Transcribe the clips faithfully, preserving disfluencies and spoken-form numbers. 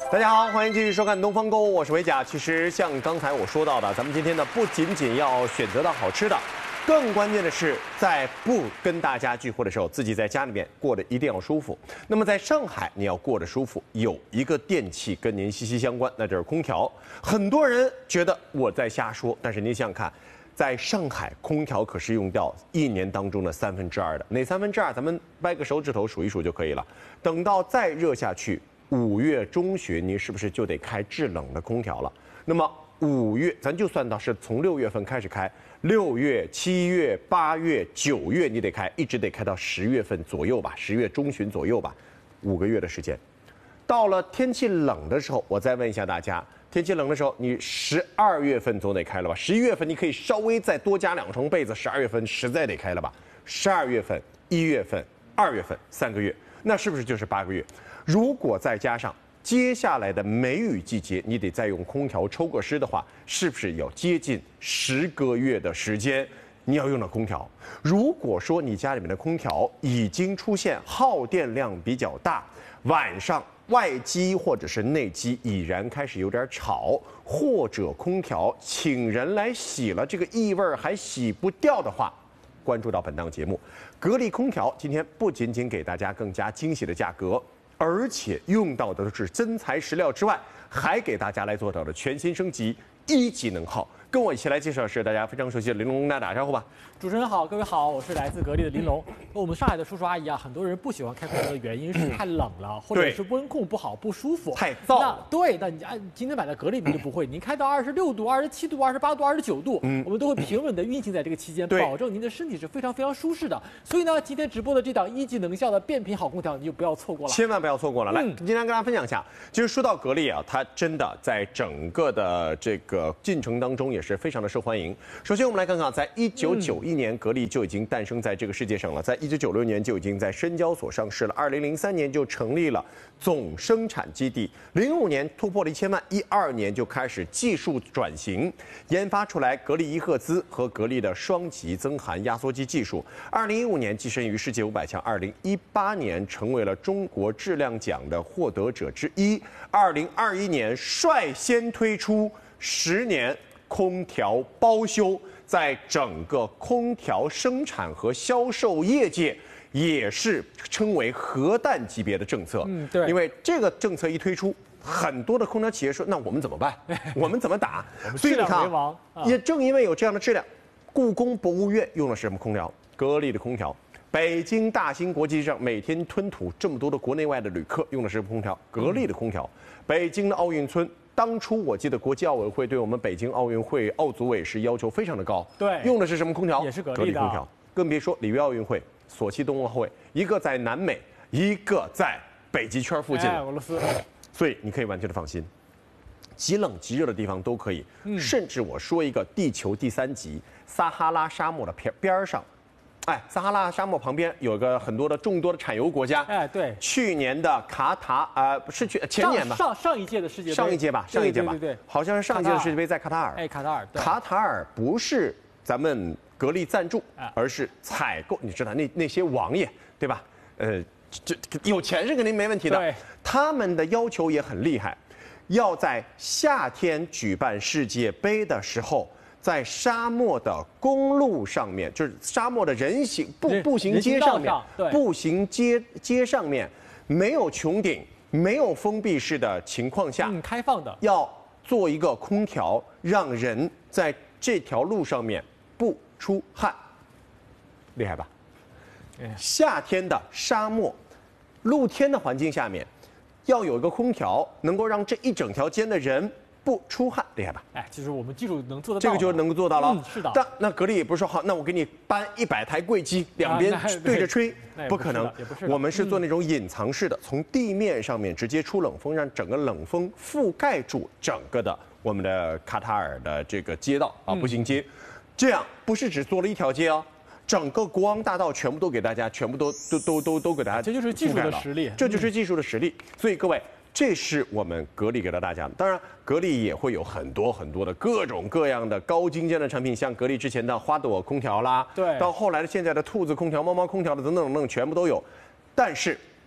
大家好，欢迎继续收看《东方购物》，我是维甲。其实像刚才我说到的，咱们今天呢不仅仅要选择到好吃的，更关键的是在不跟大家聚会的时候，自己在家里面过得一定要舒服。那么在上海，你要过得舒服，有一个电器跟您息息相关，那就是空调。很多人觉得我在瞎说，但是您想想看。 在上海，空调可是用掉一年当中的三分之二的，哪三分之二？咱们掰个手指头数一数就可以了。等到再热下去，五月中旬，你是不是就得开制冷的空调了？那么五月，咱就算到是从六月份开始开，六月、七月、八月、九月，你得开，一直得开到十月份左右吧，十月中旬左右吧，五个月的时间。到了天气冷的时候，我再问一下大家。 天气冷的时候，你十二月份总得开了吧？十一月份你可以稍微再多加两床被子，十二月份实在得开了吧？十二月份、一月份、二月份三个月，那是不是就是八个月？如果再加上接下来的梅雨季节，你得再用空调抽个湿的话，是不是有接近十个月的时间你要用到空调？如果说你家里面的空调已经出现耗电量比较大，晚上 外机或者是内机已然开始有点吵，或者空调请人来洗了，这个异味还洗不掉的话，关注到本档节目，格力空调今天不仅仅给大家更加惊喜的价格，而且用到的都是真材实料之外，还给大家来做到了全新升级，一级能耗。 跟我一起来介绍的是大家非常熟悉的玲珑，跟大家打招呼吧。 主持人好，各位好，我是来自格力的玲珑。我们上海的叔叔阿姨啊，很多人不喜欢开空调的原因是太冷了，或者是温控不好不舒服， 太燥。 那对，那你按今天买的格力您就不会，您开到二十六度、二十七度、二十八度、二十九度，嗯，我们都会平稳的运行在这个期间，保证您的身体是非常非常舒适的。所以呢，今天直播的这档一级能效的变频好空调，你就不要错过了， 千万不要错过了。来，今天跟大家分享一下，其实说到格力啊，它真的在整个的这个进程当中也是非常的受欢迎。 首先，我们来看看，在一九九一年，格力就已经诞生在这个世界上了。在一九九六年就已经在深交所上市了。二零零三年就成立了总生产基地。零五年突破了一千万，一二年就开始技术转型，研发出来格力一赫兹和格力的双极增寒压缩机技术。二零一五年跻身于世界五百强，二零一八年成为了中国质量奖的获得者之一。二零二一年率先推出十年 空调包修，在整个空调生产和销售业界也是称为核弹级别的政策。嗯，对，因为这个政策一推出，很多的空调企业说：“那我们怎么办？我们怎么打？”所以你看，也正因为有这样的质量，故宫博物院用的是什么空调？格力的空调。北京大兴国际机场每天吞吐这么多的国内外的旅客，用的是什么空调？格力的空调。北京的奥运村。 当初我记得国际奥委会对我们北京奥运会奥组委是要求非常的高，对，用的是什么空调？ 也是格力的空调。 更别说里约奥运会、索契冬奥会，一个在南美，一个在北极圈附近， 哎，俄罗斯。 所以你可以完全的放心，极冷极热的地方都可以，嗯、甚至我说一个地球第三极撒哈拉沙漠的边边上。 哎，撒哈拉沙漠旁边有个很多的众多的产油国家。哎，对，去年的卡塔，呃，不是去前年吧？ 上上一届的世界杯， 上一届吧，上一届吧，对对，好像是上一届的世界杯在卡塔尔。 哎，卡塔尔， 卡塔尔不是咱们格力赞助，而是采购。你知道那那些王爷对吧？呃，这有钱是肯定没问题的。对，他们的要求也很厉害，要在夏天举办世界杯的时候。 在沙漠的公路上面，就是沙漠的人行步步行街上面，步行街街上面没有穹顶、没有封闭式的情况下， 嗯，开放的， 要做一个空调，让人在这条路上面不出汗，厉害吧？夏天的沙漠，露天的环境下面，要有一个空调，能够让这一整条街的人 不出汗，厉害吧？ 哎，其实我们技术能做得到， 这个就能够做到了。 嗯，是的。 但那格力也不是说好，那我给你搬一百台柜机，两边对着吹，不可能。 也不是。 我们是做那种隐藏式的，从地面上面直接出冷风，让整个冷风覆盖住整个的我们的卡塔尔的这个街道啊，步行街。这样不是只做了一条街哦，整个国王大道全部都给大家，全部都都都都都给大家。 这就是技术的实力， 这就是技术的实力。所以各位。 这是我们格力给到大家的，当然，格力也会有很多很多的各种各样的高精尖的产品，像格力之前的花朵空调啦，对，到后来的现在的兔子空调、猫猫空调的等等等等，全部都有。但是，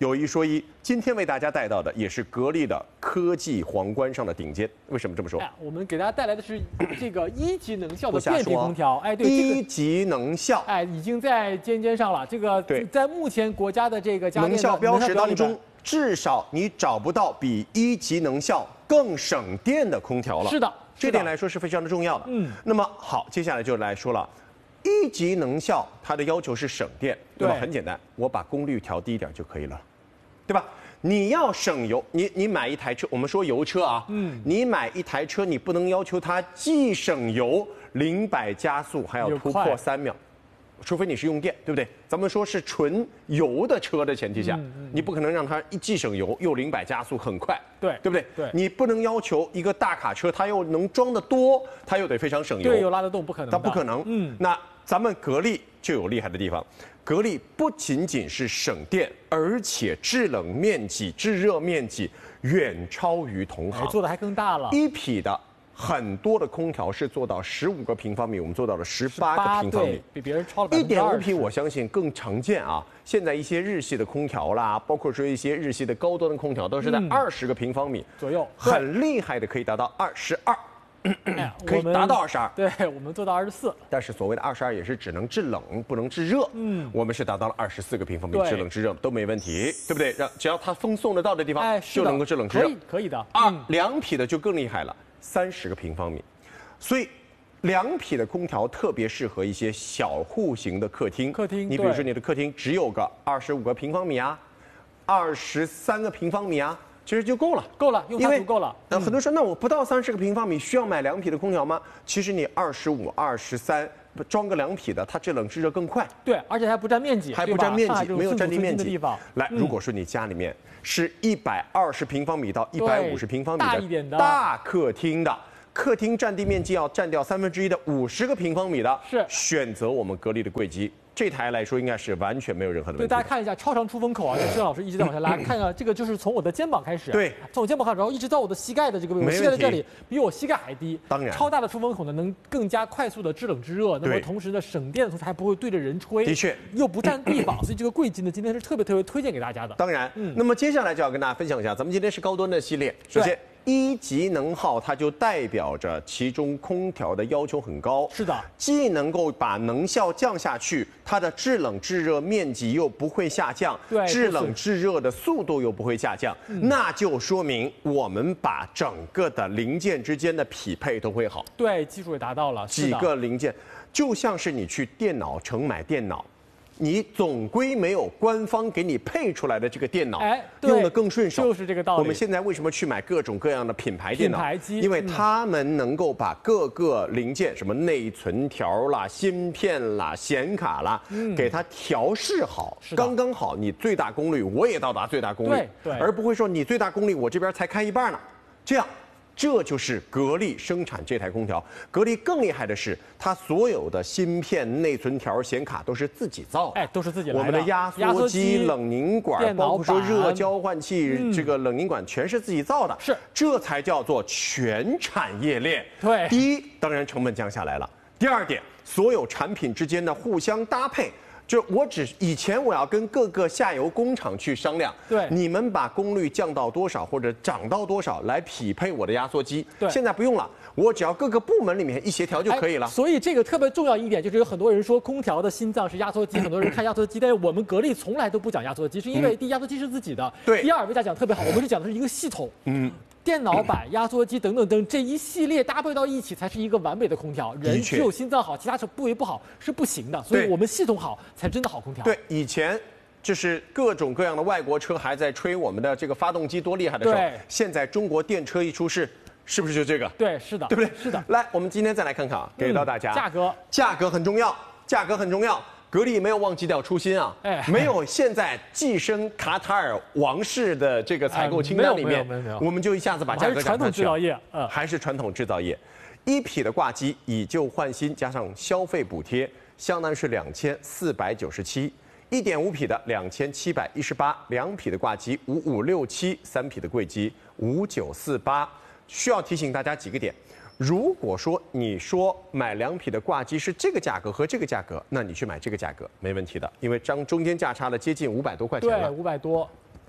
有一说一，今天为大家带到的也是格力的科技皇冠上的顶尖。为什么这么说？ 哎，我们给大家带来的是这个一级能效的不瞎说变频空调。哎，对， 一级能效， 哎，已经在尖尖上了。这个对， 在目前国家的这个家电能效标识当里中，至少你找不到比一级能效更省电的空调了。 是的， 这点来说是非常的重要的。 嗯， 那么好，接下来就来说了。一级能效，它的要求是省电，那么很简单，我把功率调低一点就可以了，对吧？你要省油，你你买一台车，我们说油车啊，嗯，你买一台车，你不能要求它既省油，零百加速还要突破三秒，除非你是用电，对不对？咱们说是纯油的车的前提下，嗯嗯、你不可能让它既省油又零百加速很快， 对对不对？ 对， 你不能要求一个大卡车，它又能装得多，它又得非常省油， 对，又拉得动，不可能， 它不可能， 嗯， 那。咱们格力就有厉害的地方，格力不仅仅是省电，而且制冷面积、制热面积远超于同行， 做的还更大了。 一匹的很多的空调是做到十五个平方米，我们做到了十八个平方米， 比别人超了一点五匹，我相信更常见啊。现在一些日系的空调啦，包括说一些日系的高端的空调，都是在二十个平方米左右， 很厉害的，可以达到二十二。可以达到二十二， 对我们做到二十四， 但是所谓的二十二也是只能制冷，不能制热。嗯，我们是达到了二十四个平方米，制冷制热都没问题，对不对？让只要它风送得到的地方， 哎， 就能够制冷制热， 可以可以的。 二两匹的就更厉害了，三十个平方米，所以两匹的空调特别适合一些小户型的客厅。 客厅， 你比如说你的客厅只有个二十五个平方米啊，二十三个平方米啊。其实就够了， 够了，用它足够了。 呃，很多人说，那我不到三十个平方米，需要买两匹的空调吗？其实你二十五、二十三装个两匹的，它制冷制热更快。 对，而且还不占面积， 还不占面积，没有占地面积。 地方来，如果说你家里面是一百二十平方米到一百五十平方米大一点的大客厅的，客厅占地面积要占掉三分之一的五十个平方米的， 是选择我们格力的柜机。这台来说应该是完全没有任何的问题。 对，大家看一下超长出风口啊，这郑老师一直在往下拉，看看这个就是从我的肩膀开始， 对， 从我肩膀开始，然后一直到我的膝盖的这个位置，我膝盖在这里，比我膝盖还低。 当然， 超大的出风口呢，能更加快速的制冷制热，那么同时呢，省电的同时还不会对着人吹， 的确， 又不占地方，所以这个柜机呢，今天是特别特别推荐给大家的。 当然，嗯，那么接下来就要跟大家分享一下，咱们今天是高端的系列，首先。一级能耗，它就代表着其中空调的要求很高。 是的， 既能够把能效降下去，它的制冷制热面积又不会下降， 对， 制冷制热的速度又不会下降，嗯、那就说明我们把整个的零件之间的匹配都会好。 对，技术也达到了。 几个零件，就像是你去电脑城买电脑。你总归没有官方给你配出来的这个电脑哎， 用的更顺手， 就是这个道理。 我们现在为什么去买各种各样的品牌电脑？ 品牌机， 因为他们能够把各个零件，什么内存条啦、芯片啦、显卡啦，嗯、给它调试好，刚刚好。你最大功率，我也到达最大功率， 对对， 而不会说你最大功率我这边才开一半呢，这样。这就是格力生产这台空调。格力更厉害的是，它所有的芯片、内存条、显卡都是自己造的， 哎，都是自己来的。 我们的压缩机、冷凝管，包括说热交换器、 嗯、 这个冷凝管，全是自己造的。 是， 这才叫做全产业链。 对， 第一，当然成本降下来了；第二点，所有产品之间的互相搭配。就我只以前我要跟各个下游工厂去商量， 对， 你们把功率降到多少或者涨到多少来匹配我的压缩机， 对， 现在不用了，我只要各个部门里面一协调就可以了。 哎、所以这个特别重要一点就是有很多人说空调的心脏是压缩机，很多人看压缩机，但是我们格力从来都不讲压缩机，是因为第一压缩机是自己的， 对， 第二为大家讲特别好，我们是讲的是一个系统，嗯。电脑板、压缩机等等等这一系列搭配到一起，才是一个完美的空调。人只有心脏好，其他部位不好是不行的。所以我们系统好，才真的好空调。 对，以前就是各种各样的外国车还在吹我们的这个发动机多厉害的时候，现在中国电车一出世，是不是就这个？ 对，是的， 对不对？ 是的。 来，我们今天再来看看啊，给到大家、 嗯、价格， 价格很重要，价格很重要。格力没有忘记掉初心啊，哎，没有现在跻身卡塔尔王室的这个采购清单里面，我们就一下子把价格传统制造业， 嗯，还是传统制造业，一匹的挂机以旧换新加上消费补贴，相当于是两千四百九十七，一点五匹的两千七百一十八，两匹的挂机五五六七，三匹的柜机五九四八。需要提醒大家几个点。如果说你说买两匹的挂机是这个价格和这个价格，那你去买这个价格没问题的，因为张中间价差了接近五百多块钱了。 对，五百多。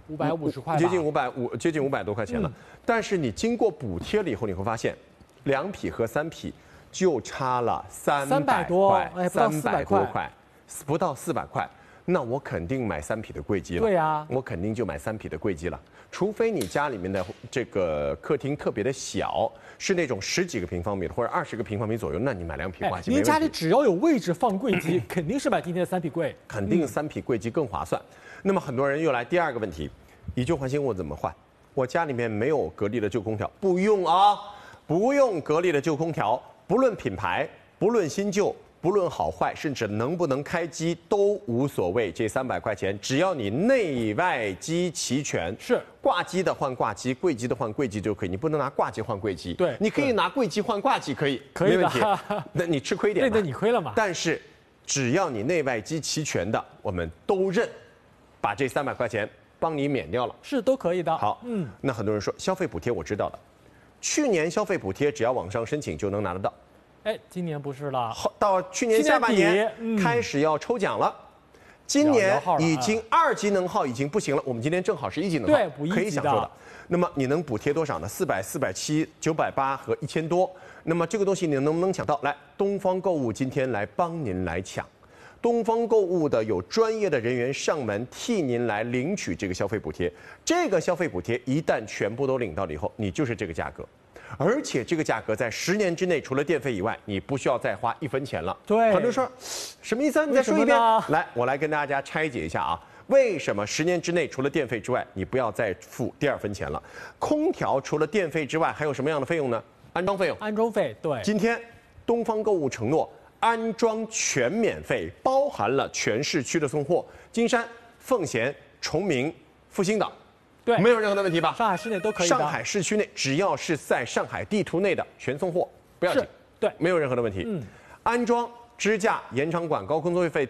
五百五十块， 接近五百五，接近五百多块钱了。嗯、但是你经过补贴了以后，你会发现，两匹和三匹就差了三百块， 哎，不到四百块，不到四百块。那我肯定买三匹的贵机了。 对呀、啊， 我肯定就买三匹的贵机了。除非你家里面的这个客厅特别的小，是那种十几个平方米或者二十个平方米左右，那你买两匹挂机。 您家里只要有位置放柜机，肯定是买今天的三匹柜。 肯定三匹柜机更划算。嗯、那么很多人又来第二个问题，以旧换新我怎么换？我家里面没有格力的旧空调，不用啊，不用格力的旧空调，不论品牌，不论新旧。不论好坏，甚至能不能开机都无所谓。这三百块钱，只要你内外机齐全， 是挂机的换挂机，柜机的换柜机就可以。你不能拿挂机换柜机， 对， 你可以拿柜机换挂机，可以， 可以没问题。那你吃亏点， 对，那你亏了嘛。 但是只要你内外机齐全的，我们都认，把这三百块钱帮你免掉了， 是都可以的。 好，嗯，那很多人说消费补贴我知道了，去年消费补贴只要网上申请就能拿得到。 哎，今年不是了， 到去年下半年开始要抽奖了。嗯、今年已经二级能耗已经不行了，我们今天正好是一级能耗， 对， 可以享受的。那么你能补贴多少呢？四百、四百七、九百八和一千多。那么这个东西你能不能抢到？来，东方购物今天来帮您来抢。东方购物的有专业的人员上门替您来领取这个消费补贴。这个消费补贴一旦全部都领到了以后，你就是这个价格。而且这个价格在十年之内，除了电费以外，你不需要再花一分钱了。 对， 很多人说什么意思啊？你再说一遍。来，我来跟大家拆解一下啊。为什么十年之内除了电费之外，你不要再付第二分钱了？空调除了电费之外，还有什么样的费用呢？安装费用。 安装费，对。 今天东方购物承诺安装全免费，包含了全市区的送货，金山、奉贤、崇明、复兴岛。 对， 没有任何的问题吧？ 上海市内都可以。 上海市区内只要是在上海地图内的全送货，不要紧。 对， 没有任何的问题。嗯，安装、支架、延长管、高空作业费。